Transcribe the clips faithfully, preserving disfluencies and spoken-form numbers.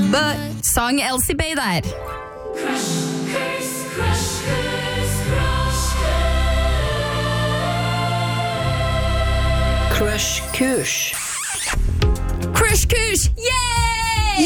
But sang Elsie Bay der. Crush, curse, crush, curse, crush, Crush-kurs. Crush-kurs! Yay!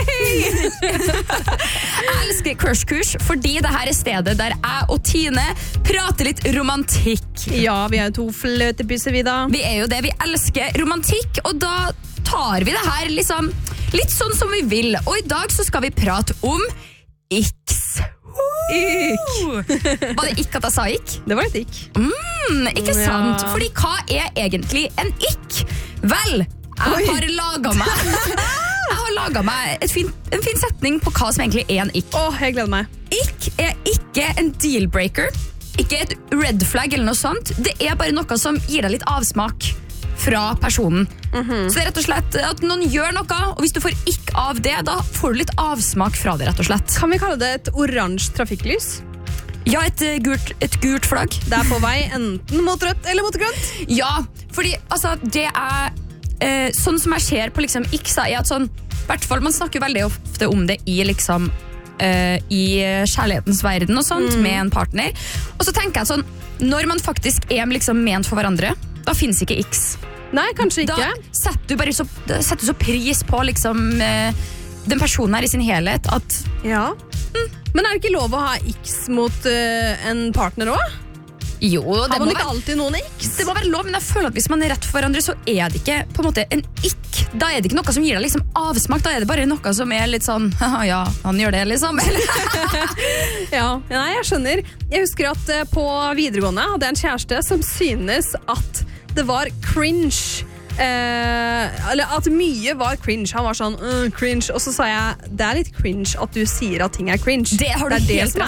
Jeg elsker crush-kurs fordi det her er stedet der jeg og Tine prater litt romantikk. Ja, vi er jo to fløtepysser, vi da. Vi er jo det, vi elsker romantikk, og da tar vi det her liksom litt sånn som vi vil. Og i dag så skal vi prate om X. Ikk. Var det ikke at jeg sa ikk? Det var litt ikk. Mm, ikke Ja. sant? Fordi hva er egentlig en ikk? Vel, jeg Oi. har laget meg Jeg har laget meg et fin, en fin setning på hva som egentlig er en ikk. Åh, jeg gleder meg. Ikk er ikke en dealbreaker, ikke et red flag eller noe sånt. Det er bare noe som gir deg litt avsmak fra personen. Så det er rett og slett at noen gjør noe, og hvis du får ikk av det, da får du litt avsmak fra det, rett og slett. Kan vi kalle det et oransje trafikklys? Ja, et eh, gult, et gult flagg. Det er på vei enten mot rødt eller mot grønt. Ja, fordi altså, det er eh, sånn som jeg ser på liksom X-a, er at sånn, hvert fall man snakker veldig ofte om det i liksom eh, i kjærlighetens verden og sånt, med en partner. Og så tenker jeg sånn, når man faktisk er liksom ment for hverandre, da finnes ikke X. Nei, kanskje ikke. Da setter du bare så, da setter du så pris på liksom eh, den personen her i sin helhet at Ja. Men er det ikke lov å ha X mot eh, en partner også? jo, det Har må, man ikke være, alltid noen X? det må være lov, men jeg føler at hvis man er rett for hverandre, så er det ikke på en måte en ikk. Da er det ikke noe som gir deg liksom avsmak, da er det bare noe som er litt sånn, haha, ja, han gjør det liksom. Ja, nei, jeg skjønner. Jeg husker at eh, på videregående hadde jeg en kjæreste som synes at det var cringe. Eh, eller at mye var cringe. Han var sånn, «Øh, cringe. Og så sa jeg, det er litt cringe at du sier at ting er cringe. Det har du er det helt som